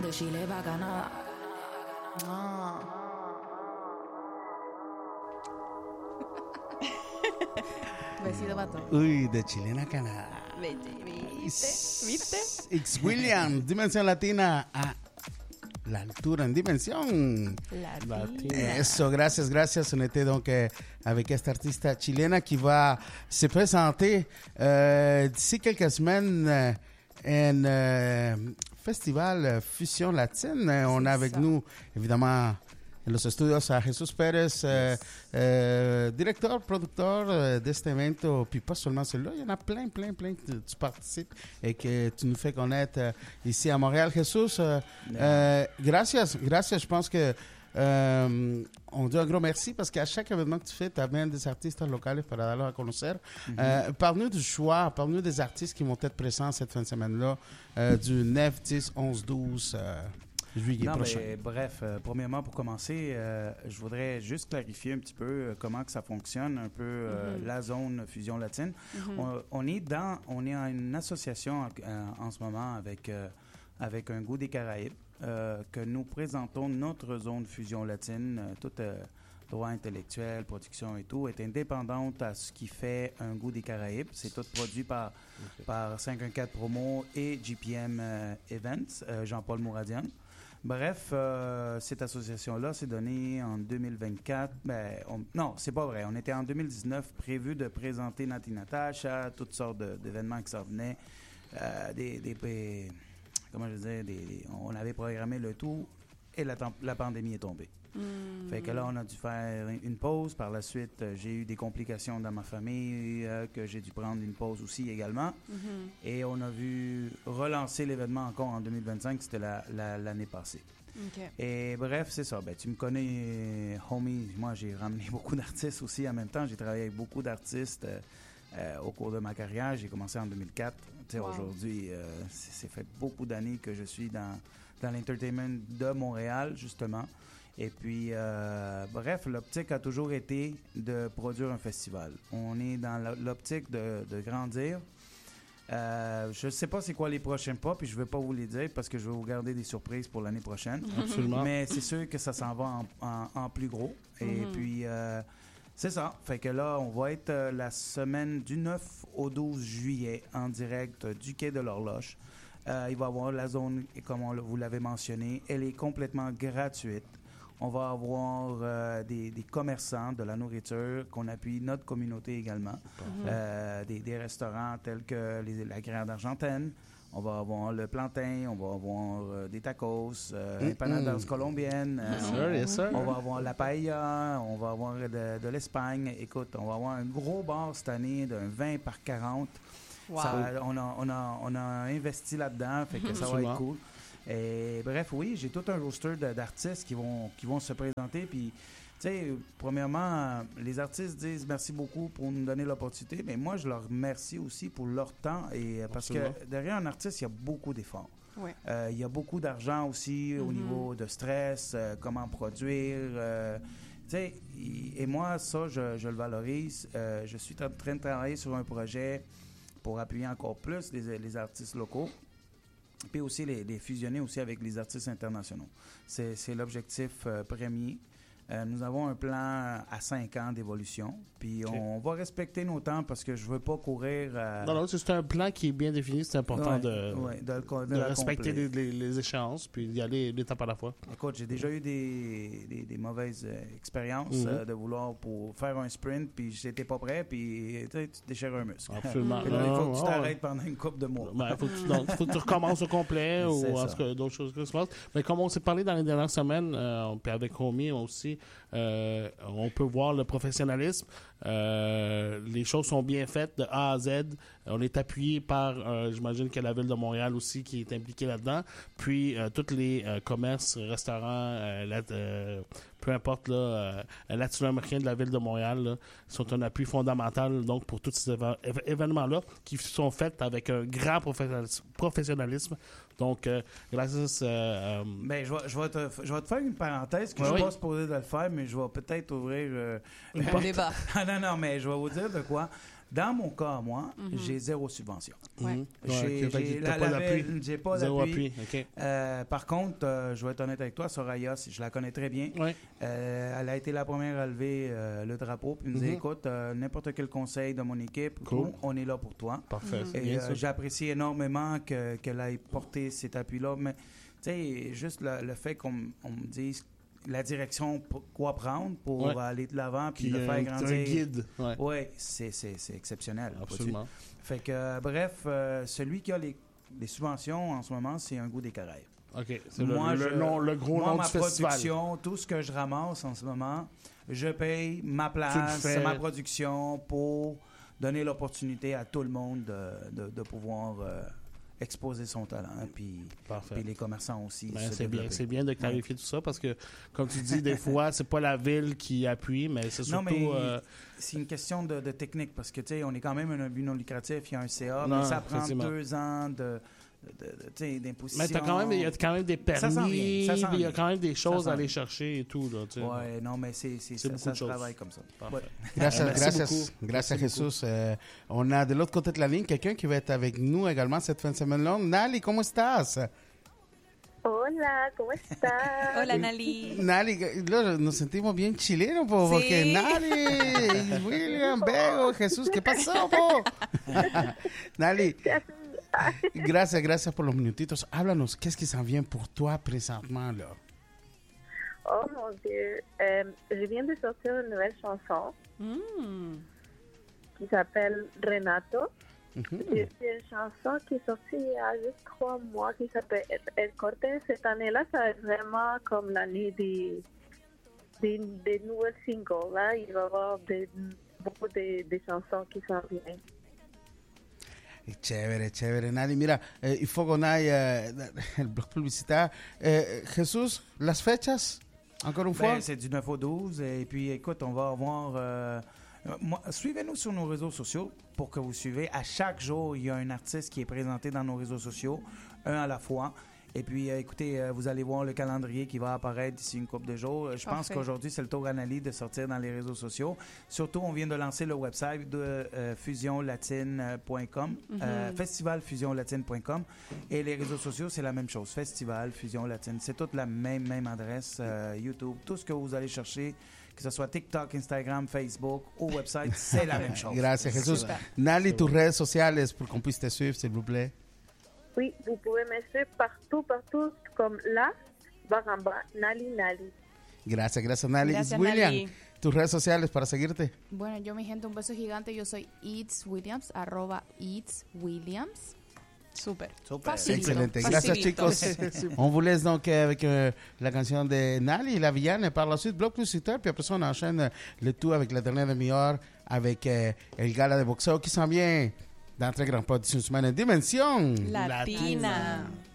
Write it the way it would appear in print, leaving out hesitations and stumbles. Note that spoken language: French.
de Chile bacana. Besito para todos. Uy, de Chilena a Canadá. ¿Viste? X William, Dimensión Latina a la altura en dimension. Latina. Eso, gracias. On était donc avec cette artiste chilena qui va se présenter d'ici quelques semaines en festival Fusion Latine. On a avec nous, évidemment, en los estudios a Jesús Pérez, directeur, producteur de cet evento, puis pas seulement celui-là, il y en a plein que tu participes et que tu nous fais connaître ici à Montréal. Jesús, gracias, je pense que on dit un gros merci parce qu'à chaque événement que tu fais, tu amènes des artistes locaux pour aller à conocer. Parle-nous du choix, parle-nous des artistes qui vont être présents cette fin de semaine-là, du 9, 10, 11, 12 juillet prochain. Mais, bref, premièrement, pour commencer, je voudrais juste clarifier un petit peu comment que ça fonctionne, un peu la zone Fusion Latine. On est en une association en ce moment avec un goût des Caraïbes que nous présentons notre zone Fusion Latine, tout droit intellectuel, production et tout, est indépendante à ce qui fait un goût des Caraïbes. C'est tout produit par 514 Promo et GPM Events, Jean-Paul Mouradian. Bref, cette association-là s'est donnée en 2024. Non, c'est pas vrai. On était en 2019 prévu de présenter Nati Natasha, toutes sortes d'événements qui s'en venaient. Comment je disais, on avait programmé le tout et la pandémie est tombée. Fait que là, on a dû faire une pause. Par la suite, j'ai eu des complications dans ma famille que j'ai dû prendre une pause aussi également. Et on a vu relancer l'événement encore en 2025, c'était l'année passée. Okay. Et bref, c'est ça. Tu me connais, homie. Moi, j'ai ramené beaucoup d'artistes aussi en même temps. J'ai travaillé avec beaucoup d'artistes au cours de ma carrière. J'ai commencé en 2004. Wow. Aujourd'hui, c'est fait beaucoup d'années que je suis dans l'entertainment de Montréal, justement. Et puis, bref, l'optique a toujours été de produire un festival. On est dans l'optique de grandir. Je ne sais pas c'est quoi les prochains pas, puis je ne vais pas vous les dire parce que je vais vous garder des surprises pour l'année prochaine. Absolument. Mais c'est sûr que ça s'en va en plus gros. Et puis, c'est ça. Fait que là, on va être la semaine du 9 au 12 juillet en direct du Quai de l'Horloge. Il va y avoir la zone, comme vous l'avez mentionné, elle est complètement gratuite. On va avoir des commerçants de la nourriture qu'on appuie notre communauté également. Des restaurants tels que la Grande d'Argentine. On va avoir le plantain, on va avoir des tacos, empanadas colombiennes. Yes, sir. On va avoir la paella, on va avoir de l'Espagne. Écoute, on va avoir un gros bar cette année d'un 20 par 40. Wow. On a investi là-dedans, fait que ça va être cool. Et bref, oui, j'ai tout un roster d'artistes qui vont se présenter. Puis, tu sais, premièrement, les artistes disent merci beaucoup pour nous donner l'opportunité. Mais moi, je leur remercie aussi pour leur temps. Et parce que derrière un artiste, il y a beaucoup d'efforts. Oui. Il y a beaucoup d'argent aussi au niveau de stress, comment produire. Tu sais, et moi, ça, je le valorise. Je suis en train de travailler sur un projet pour appuyer encore plus les artistes locaux. Puis aussi les fusionner aussi avec les artistes internationaux. C'est l'objectif premier. Nous avons un plan à 5 ans d'évolution. Puis on va respecter nos temps parce que je veux pas courir... Non, c'est un plan qui est bien défini. C'est important de respecter les échéances puis d'y aller l'étape à la fois. Écoute, j'ai déjà eu des mauvaises expériences de vouloir pour faire un sprint puis j'étais pas prêt puis tu déchires un muscle. Absolument. Puis là, il faut que tu t'arrêtes pendant une couple de mois. Il faut que tu recommences au complet ou d'autres choses qui se passent. Mais comme on s'est parlé dans les dernières semaines, puis avec Romy aussi, on peut voir le professionnalisme. Les choses sont bien faites de A à Z. On est appuyé par, j'imagine qu'il y a la Ville de Montréal aussi qui est impliquée là-dedans. Puis, tous les commerces, restaurants, peu importe, latino-américains de la Ville de Montréal là, sont un appui fondamental donc pour tous ces événements-là qui sont faits avec un grand professionnalisme. Donc, gracias... Ben, je vais te faire une parenthèse que je ne suis pas supposé de le faire, mais je vais peut-être ouvrir... un débat. Non, mais je vais vous dire de quoi. Dans mon cas, moi, j'ai 0 subvention. Ouais. J'ai pas Zéro d'appui. appui. OK. Par contre, je vais être honnête avec toi, Soraya, je la connais très bien. Ouais. Elle a été la première à lever le drapeau puis me dire, écoute, n'importe quel conseil de mon équipe, Cool. on est là pour toi. Parfait. C'est Et bien ça. j'apprécie énormément qu'elle ait porté cet appui-là. Mais tu sais, juste le fait qu'on me dise la direction, quoi prendre pour aller de l'avant puis le faire grandir. Un guide. Ouais. Oui, c'est exceptionnel. Absolument. Fait que, bref, celui qui a les subventions en ce moment, c'est Un goût des Caraïbes. OK. C'est Moi, le gros nom ma du festival. production, tout ce que je ramasse en ce moment, je paye ma place, fais. ma production pour donner l'opportunité à tout le monde de pouvoir exposer son talent. Puis les commerçants aussi. Ben, se c'est développer. bien de clarifier tout ça parce que, comme tu dis, des fois, c'est pas la ville qui appuie, mais c'est surtout... Non, mais c'est une question de technique parce que, tu sais, on est quand même un but non lucratif, il y a un CA, Non, mais ça prend effectivement. 2 ans d'imposition. Mais il y a quand même des permis, Ça s'en vient, il y a quand même des choses s'en à aller vient. chercher et tout. Là, tu sais. Oui, non, mais ça beaucoup de se choses. travaille comme ça. Parfait. Ouais. Merci Gracias beaucoup. Jesus. On a de l'autre côté de la ligne quelqu'un qui va être avec nous également cette fin de semaine-là. Nali, ¿cómo estás? Hola, ¿cómo estás? Hola, Nali. Nali, là, nos sentimos bien chilenos, po, porque Sí. Nali, William, Bego, Jesús, ¿qué pasó, po? Nali, gracias por los minutitos. Háblanos, qu'est-ce qui s'en vient pour toi présentement, là? Oh mon Dieu, je viens de sortir une nouvelle chanson qui s'appelle Renato. C'est une chanson qui est sortie il y a juste 3 mois qui s'appelle El Corte. Cette année-là, ça va être vraiment comme l'année des nouvelles singles. Là. Il va y avoir beaucoup de chansons qui s'en viennent. Chévere, Nali. Mira, il faut qu'on aille el bloc publicitaire. Jesús, las fechas, encore une fois? C'est du 9 au 12. Et puis, écoute, on va avoir... suivez-nous sur nos réseaux sociaux pour que vous suivez. À chaque jour, il y a un artiste qui est présenté dans nos réseaux sociaux, un à la fois. Et puis, écoutez, vous allez voir le calendrier qui va apparaître d'ici une couple de jours. Je pense qu'aujourd'hui, c'est le tour à Nali de sortir dans les réseaux sociaux. Surtout, on vient de lancer le website de fusionlatine.com, festivalfusionlatine.com. Et les réseaux sociaux, c'est la même chose. Festival Fusion Latine. C'est toute la même adresse. YouTube, tout ce que vous allez chercher, que ce soit TikTok, Instagram, Facebook, au website, c'est la même chose. Gracias, Jesús. Nali, tus redes sociales pour qu'on puisse te suivre, s'il vous plaît. Oui, vous pouvez me suivre partout, comme là, Baramba, Nali. Gracias, Nali. Gracias, William, Nali. tus redes sociales para seguirte. Bueno, yo, mi gente, un beso gigante. Yo soy It's Williams, @It's Williams. Súper. Facilito. Excelente. Gracias, Facilito. chicos. On vous laisse donc avec la canción de Nali, La Villane. Par la suite, bloc publicitaire. Puis après ça, on enchaîne le tout avec la dernière demi-heure avec el gala de boxeo qui s'en vient dans très grand pas d'une semaine. Dimension Latina.